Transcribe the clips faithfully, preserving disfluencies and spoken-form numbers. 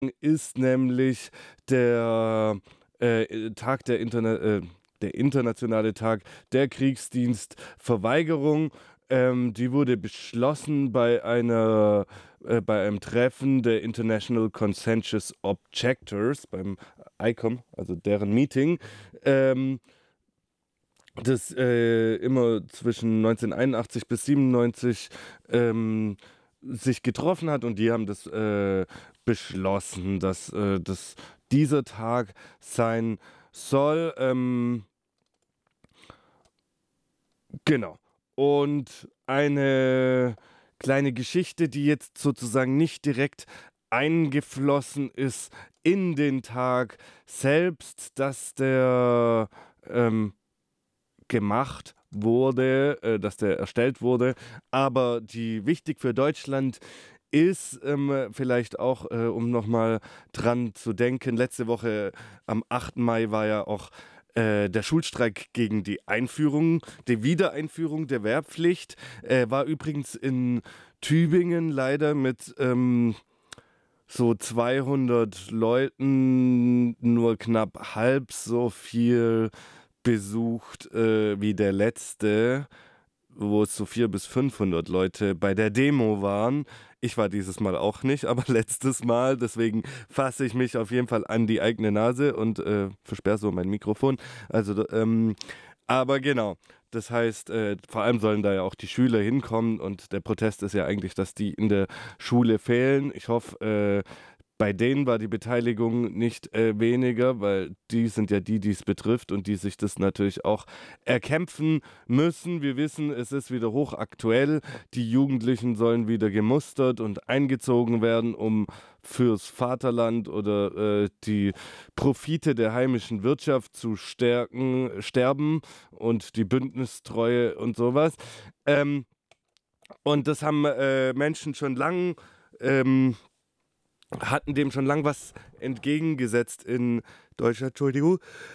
ist nämlich der, äh, Tag der Interna äh, der internationale Tag der Kriegsdienstverweigerung. Ähm, die wurde beschlossen bei einer äh, bei einem Treffen der International Conscientious Objectors, beim I C O M, also deren Meeting, ähm, das äh, immer zwischen neunzehnhunderteinundachtzig bis siebenundneunzig ähm, sich getroffen hat, und die haben das äh, beschlossen, dass äh, das dieser Tag sein soll. Ähm, genau. Und eine kleine Geschichte, die jetzt sozusagen nicht direkt eingeflossen ist in den Tag selbst, dass der ähm, gemacht wurde, äh, dass der erstellt wurde, aber die wichtig für Deutschland ist, ähm, vielleicht auch, äh, um nochmal dran zu denken, letzte Woche am achten Mai war ja auch äh, der Schulstreik gegen die Einführung, die Wiedereinführung der Wehrpflicht, äh, war übrigens in Tübingen leider mit ähm, so zweihundert Leuten nur knapp halb so viel besucht äh, wie der letzte, wo es so vierhundert bis fünfhundert Leute bei der Demo waren. Ich war dieses Mal auch nicht, aber letztes Mal, deswegen fasse ich mich auf jeden Fall an die eigene Nase und äh, versperre so mein Mikrofon. Also, ähm, aber genau. Das heißt, äh, vor allem sollen da ja auch die Schüler hinkommen, und der Protest ist ja eigentlich, dass die in der Schule fehlen. Ich hoffe, äh, bei denen war die Beteiligung nicht äh, weniger, weil die sind ja die, die es betrifft und die sich das natürlich auch erkämpfen müssen. Wir wissen, es ist wieder hochaktuell. Die Jugendlichen sollen wieder gemustert und eingezogen werden, um fürs Vaterland oder äh, die Profite der heimischen Wirtschaft zu stärken, sterben und die Bündnistreue und sowas. Ähm, und das haben äh, Menschen schon lang ähm, hatten dem schon lang was entgegengesetzt in Deutschland. Entschuldigung.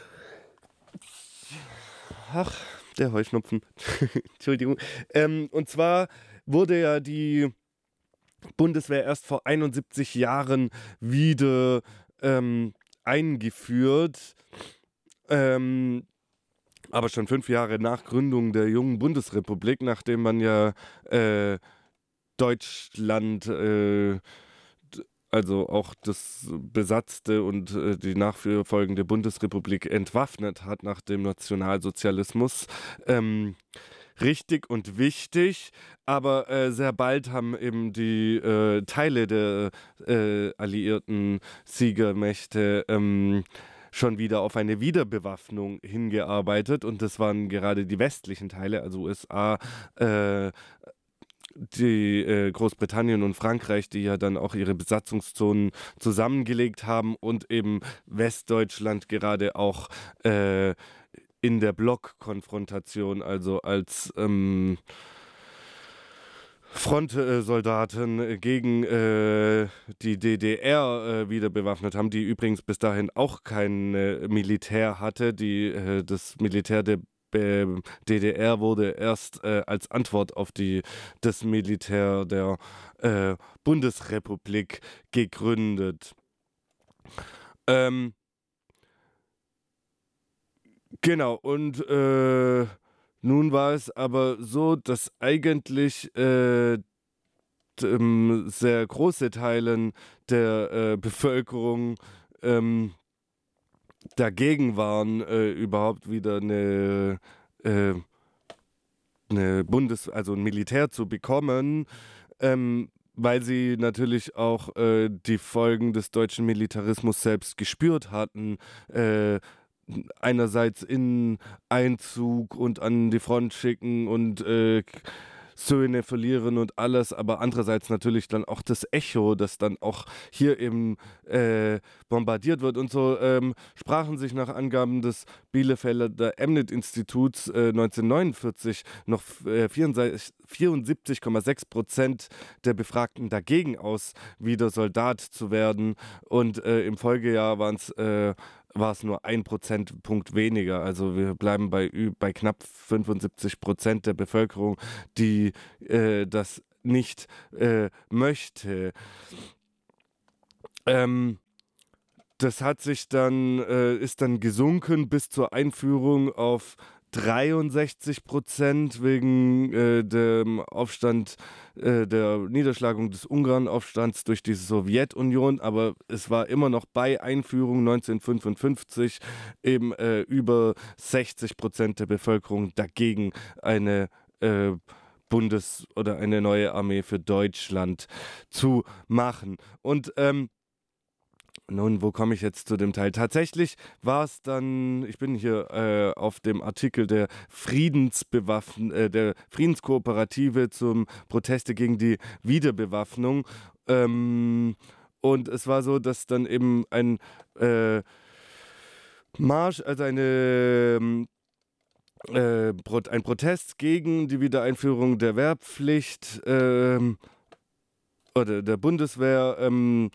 Ach, der Heuschnupfen. Entschuldigung. Ähm, und zwar wurde ja die Bundeswehr erst vor einundsiebzig Jahren wieder ähm, eingeführt. Ähm, aber schon fünf Jahre nach Gründung der jungen Bundesrepublik, nachdem man ja äh, Deutschland äh, also auch das besatzte und äh, die nachfolgende Bundesrepublik entwaffnet hat nach dem Nationalsozialismus. Ähm, richtig und wichtig, aber äh, sehr bald haben eben die äh, Teile der äh, alliierten Siegermächte ähm, schon wieder auf eine Wiederbewaffnung hingearbeitet, und das waren gerade die westlichen Teile, also U S A, äh, die äh, Großbritannien und Frankreich, die ja dann auch ihre Besatzungszonen zusammengelegt haben, und eben Westdeutschland gerade auch äh, in der Blockkonfrontation, also als ähm, Frontsoldaten gegen äh, die D D R äh, wieder bewaffnet haben, die übrigens bis dahin auch kein äh, Militär hatte. Die, äh, das Militär der äh, D D R wurde erst äh, als Antwort auf die, das Militär der äh, Bundesrepublik gegründet. Ähm, genau, und äh, nun war es aber so, dass eigentlich äh, ähm, sehr große Teilen der äh, Bevölkerung ähm, dagegen waren, äh, überhaupt wieder eine, äh, eine Bundes-, also ein Militär zu bekommen, ähm, weil sie natürlich auch äh, die Folgen des deutschen Militarismus selbst gespürt hatten. Äh, einerseits in Einzug und an die Front schicken und äh, Söhne verlieren und alles, aber andererseits natürlich dann auch das Echo, das dann auch hier eben äh, bombardiert wird, und so ähm, sprachen sich nach Angaben des Bielefelder Emnet-Instituts äh, neunzehnhundertneunundvierzig noch äh, vierundsiebzig Komma sechs Prozent der Befragten dagegen aus, wieder Soldat zu werden, und äh, im Folgejahr waren es äh, war es nur ein Prozentpunkt weniger. Also wir bleiben bei, bei knapp fünfundsiebzig Prozent der Bevölkerung, die äh, das nicht äh, möchte. ähm, das hat sich dann, äh, ist dann gesunken bis zur Einführung auf dreiundsechzig Prozent wegen äh, dem Aufstand, äh, der Niederschlagung des Ungarnaufstands durch die Sowjetunion, aber es war immer noch bei Einführung neunzehnhundertfünfundfünfzig eben äh, über sechzig Prozent der Bevölkerung dagegen eine äh, Bundes- oder eine neue Armee für Deutschland zu machen. Und ähm, nun, wo komme ich jetzt zu dem Teil? Tatsächlich war es dann, ich bin hier äh, auf dem Artikel der Friedensbewaffn äh, der Friedenskooperative zum Proteste gegen die Wiederbewaffnung. Ähm, und es war so, dass dann eben ein äh, Marsch, also eine ähm, äh, Pro- ein Protest gegen die Wiedereinführung der Wehrpflicht ähm, oder der Bundeswehr ähm,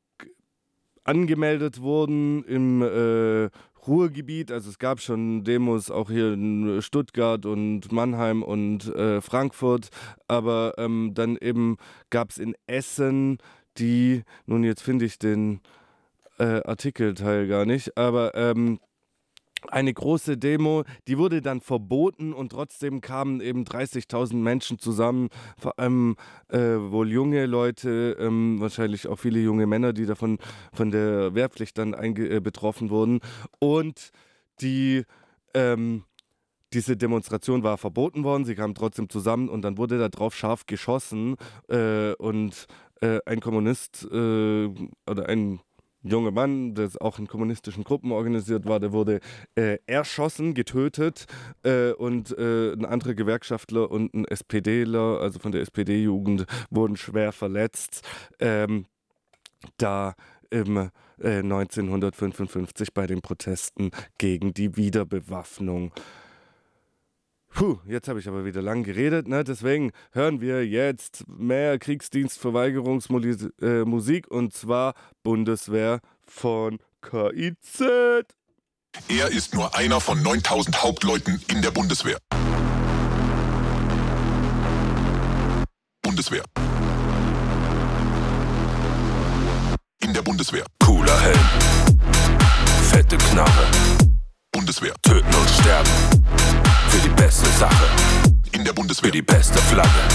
angemeldet wurden im äh, Ruhrgebiet. Also es gab schon Demos auch hier in Stuttgart und Mannheim und äh, Frankfurt, aber ähm, dann eben gab es in Essen die, nun jetzt finde ich den äh, Artikelteil gar nicht, aber ähm, eine große Demo, die wurde dann verboten und trotzdem kamen eben dreißigtausend Menschen zusammen, vor allem äh, wohl junge Leute, ähm, wahrscheinlich auch viele junge Männer, die davon von der Wehrpflicht dann einge- äh, betroffen wurden. Und die, ähm, diese Demonstration war verboten worden, sie kamen trotzdem zusammen und dann wurde da drauf scharf geschossen äh, und äh, ein Kommunist äh, oder ein junger Mann, der auch in kommunistischen Gruppen organisiert war, der wurde äh, erschossen, getötet äh, und äh, ein anderer Gewerkschaftler und ein SPDler, also von der S P D-Jugend, wurden schwer verletzt, ähm, da im äh, neunzehnhundertfünfundfünfzig bei den Protesten gegen die Wiederbewaffnung. Puh, jetzt habe ich aber wieder lang geredet, ne? Deswegen hören wir jetzt mehr Kriegsdienstverweigerungsmusik und zwar Bundeswehr von K I Z. Er ist nur einer von neuntausend Hauptleuten in der Bundeswehr. Bundeswehr. In der Bundeswehr. Cooler Helm, fette Knarre, Bundeswehr. töten und sterben. Für die beste Sache, In der für Bundeswehr. die beste Flagge.